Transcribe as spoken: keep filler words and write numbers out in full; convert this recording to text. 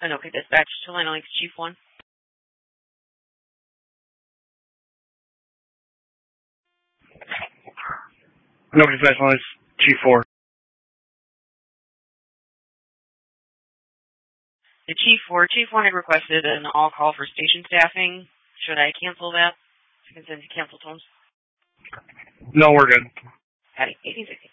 Okay, dispatch to Lino Lakes Chief one. No, dispatch line is Chief four. The Chief four. Chief one had requested an all-call for station staffing. Should I cancel that? I can send you cancel tones. No, we're good. Patty, eighteen sixty.